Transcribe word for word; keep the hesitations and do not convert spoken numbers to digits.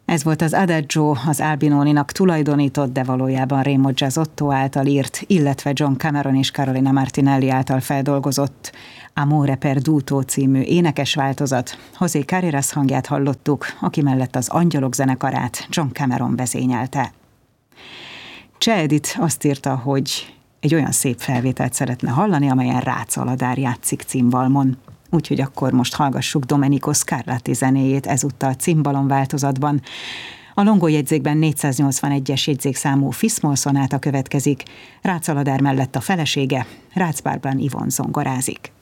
Ez volt az Adagio, az Albinoninak tulajdonított, de valójában Raymond Giazzotto által írt, illetve John Cameron és Carolina Martinelli által feldolgozott Amore Perduto című énekes változat. José Carreras hangját hallottuk, aki mellett az Angyalok zenekarát John Cameron vezényelte. Cseh Edith azt írta, hogy egy olyan szép felvételt szeretne hallani, amelyen Rácz Aladár játszik cimbalmon. Úgyhogy akkor most hallgassuk Domenico Scarlatti zenéjét ezúttal cimbalom változatban. A Longo jegyzékben négyszáznyolcvanegyes jegyzékszámú Fis-moll szonáta következik, Rácz Aladár mellett a felesége, Rácz Bárban Ivon zongorázik.